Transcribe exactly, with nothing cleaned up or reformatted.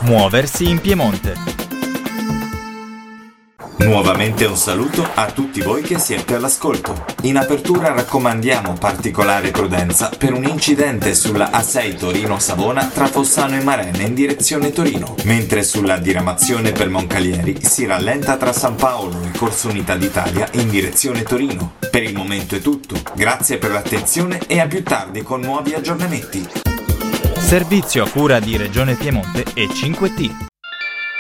Muoversi in Piemonte. Nuovamente un saluto a tutti voi che siete all'ascolto. In apertura raccomandiamo particolare prudenza per un incidente sulla A sei Torino-Savona tra Fossano e Marenne in direzione Torino, mentre sulla diramazione per Moncalieri si rallenta tra San Paolo e Corso Unità d'Italia in direzione Torino. Per il momento è tutto, grazie per l'attenzione e a più tardi con nuovi aggiornamenti. Servizio a cura di Regione Piemonte e cinque T.